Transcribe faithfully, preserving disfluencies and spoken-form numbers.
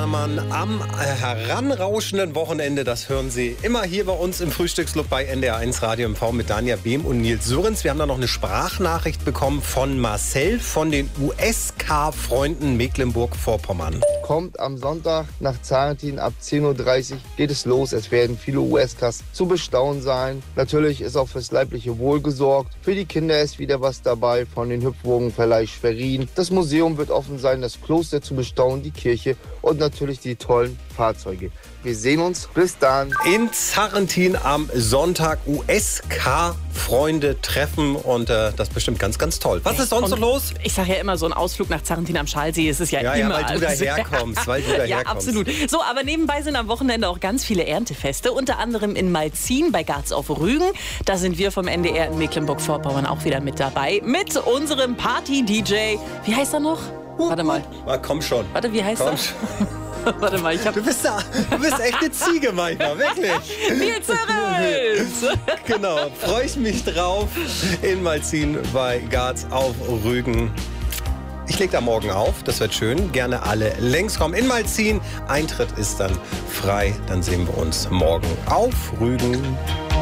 Ballermann am heranrauschenden Wochenende. Das hören Sie immer hier bei uns im Frühstücksclub bei N D R eins Radio M V mit Danja Behm und Nils Sörens. Wir haben da noch eine Sprachnachricht bekommen von Marcel von den U S K-Freunden Mecklenburg-Vorpommern. Kommt am Sonntag nach Zarentin ab zehn Uhr dreißig geht es los. Es werden viele U S Ks zu bestaunen sein. Natürlich ist auch fürs leibliche Wohl gesorgt. Für die Kinder ist wieder was dabei von den Hüpfburgenverleih Schwerin. Das Museum wird offen sein, das Kloster zu bestaunen, die Kirche und natürlich die tollen Fahrzeuge. Wir sehen uns. Bis dann. In Zarentin am Sonntag U S K-Freunde treffen und äh, das ist bestimmt ganz, ganz toll. Was ist sonst und so los? Ich sage ja immer, so ein Ausflug nach Zarentin am Schalsee, es ist ja, Ja, immer. ja, weil du daherkommst, weil du daherkommst. Ja, absolut. So, aber nebenbei sind am Wochenende auch ganz viele Erntefeste, unter anderem in Malzin bei Garz auf Rügen. Da sind wir vom N D R in Mecklenburg-Vorpommern auch wieder mit dabei. Mit unserem Party-D J. Wie heißt er noch? Warte mal. Na, komm schon. Warte, wie heißt komm er? Schon. Warte mal, ich hab... Du bist, da, du bist echt eine Ziege manchmal, wirklich. Nils Sörens! Genau, freue ich mich drauf in Malzin bei Garz auf Rügen. Ich lege da morgen auf, das wird schön. Gerne alle längs kommen in Malzin. Eintritt ist dann frei, dann sehen wir uns morgen auf Rügen.